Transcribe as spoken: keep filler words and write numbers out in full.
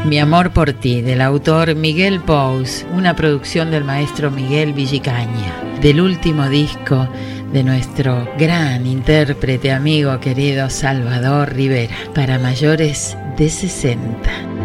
Mi amor por ti, del autor Miguel Pous, una producción del maestro Miguel Villicaña, del último disco de nuestro gran intérprete, amigo querido Salvador Rivera, para mayores de sesenta.